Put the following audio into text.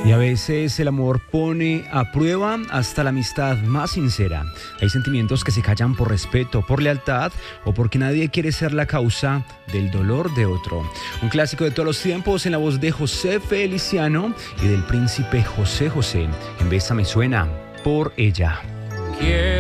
Y a veces el amor pone a prueba hasta la amistad más sincera. Hay sentimientos que se callan por respeto, por lealtad o porque nadie quiere ser la causa del dolor de otro. Un clásico de todos los tiempos en la voz de José Feliciano y del príncipe José José. En Bésame suena por ella.